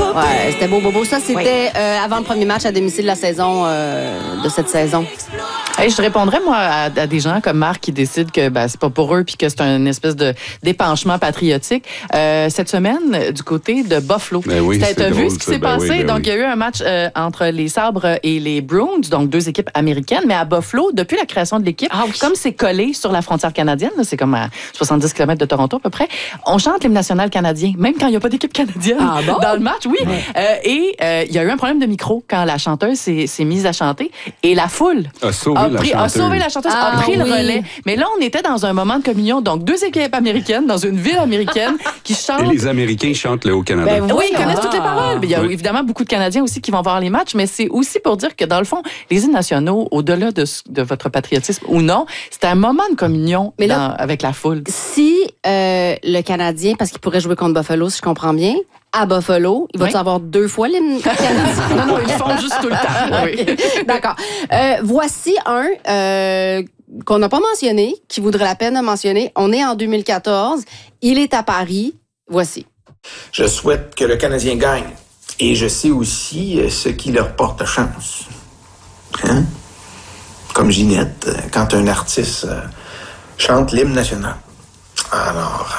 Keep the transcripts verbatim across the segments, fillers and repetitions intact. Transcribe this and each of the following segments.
Ouais, c'était beau, beau, beau. Ça, c'était ouais. euh, avant le premier match à domicile de la saison, euh, de cette saison. Hey, je répondrais, moi, à, à des gens comme Marc qui décident que ben, c'est pas pour eux puis que c'est une espèce de d'épanchement patriotique. Euh, cette semaine, du côté de Buffalo, ben oui, tu as vu ce qui s'est ben passé? Oui, ben donc, oui. il y a eu un match euh, entre les Sabres et les Bruins, donc deux équipes américaines, mais à Buffalo, depuis la création de l'équipe, ah, oui. comme c'est collé sur la frontière canadienne, là, c'est comme à soixante-dix kilomètres de Toronto à peu près, on chante l'hymne national canadien, même quand il n'y a pas d'équipe canadienne ah, bon? dans le match, oui. Ouais. Euh, et euh, il y a eu un problème de micro quand la chanteuse s'est, s'est mise à chanter et la foule a sauvé, a la, pris, chanteuse. A sauvé la chanteuse, ah, a pris oui. le relais. Mais là, on était dans un moment de communion, donc deux équipes américaines dans une ville américaine qui chantent. Et les Américains chantent le Haut-Canada. Ben, oui, ils connaissent ah. toutes les paroles. Il y a oui. évidemment beaucoup de Canadiens aussi qui vont voir les matchs, mais c'est aussi pour dire que dans le fond, les hymnes nationaux, au-delà de, de votre patriotisme ou non, c'est un moment de communion mais là, dans, avec la foule. Si euh, le Canadien, parce qu'il pourrait jouer contre Buffalo, si je comprends bien, à Buffalo, il va-tu oui. avoir deux fois l'hymne canadien? Non, non, ils font juste tout le temps. Oui. D'accord. Euh, voici un euh, qu'on n'a pas mentionné, qui vaudrait la peine de mentionner. On est en deux mille quatorze. Il est à Paris. Voici. Je souhaite que le Canadien gagne. Et je sais aussi ce qui leur porte chance. Hein? Comme Ginette, quand un artiste chante l'hymne national. Alors...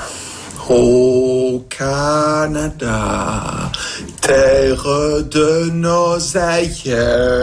Ô Canada, terre de nos aïeux.